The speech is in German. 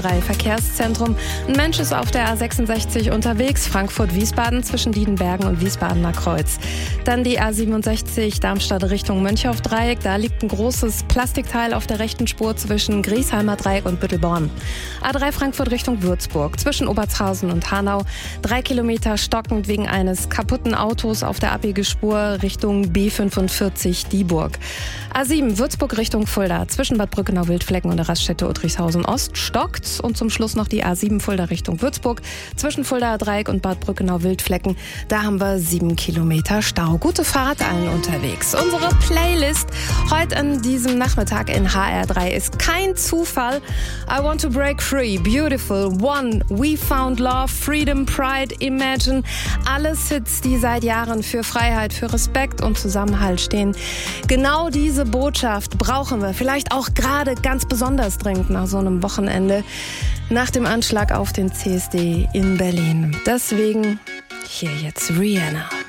Verkehrszentrum. Ein Mensch ist auf der A66 unterwegs, Frankfurt-Wiesbaden zwischen Diedenbergen und Wiesbadener Kreuz. Dann die A67 Darmstadt Richtung Mönchhoff-Dreieck. Da liegt ein großes Plastikteil auf der rechten Spur zwischen Griesheimer Dreieck und Büttelborn. A3 Frankfurt Richtung Würzburg zwischen Obertshausen und Hanau. 3 Kilometer stockend wegen eines kaputten Autos auf der Abbiegespur Richtung B45 Dieburg. A7 Würzburg Richtung Fulda zwischen Bad Brückenau-Wildflecken und der Raststätte Udrichshausen-Ost stockt. Und zum Schluss noch die A7 Fulda Richtung Würzburg zwischen Fuldaer Dreieck und Bad Brückenau-Wildflecken. Da haben wir 7 Kilometer Stau. Gute Fahrt allen unterwegs. Unsere Playlist heute an diesem Nachmittag in HR3 ist kein Zufall. I Want to Break Free, Beautiful, One, We Found Love, Freedom, Pride, Imagine. Alles Hits, die seit Jahren für Freiheit, für Respekt und Zusammenhalt stehen. Genau diese Botschaft brauchen wir vielleicht auch gerade ganz besonders dringend nach so einem Wochenende, nach dem Anschlag auf den CSD in Berlin. Deswegen hier jetzt Rihanna.